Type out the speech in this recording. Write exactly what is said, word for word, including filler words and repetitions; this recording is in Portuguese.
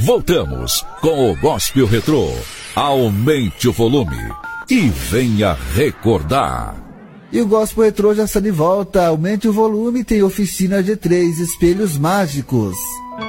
Voltamos com o Gospel Retrô. Aumente o volume e venha recordar. E o Gospel Retrô já está de volta. Aumente o volume, tem oficina G três, espelhos mágicos.